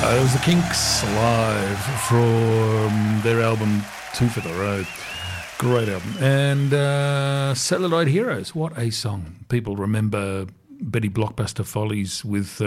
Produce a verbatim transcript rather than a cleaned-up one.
Uh, it was the Kinks live from their album Two for the Road. Great album. And uh, Celluloid Heroes, what a song. People remember Betty Blockbuster Follies with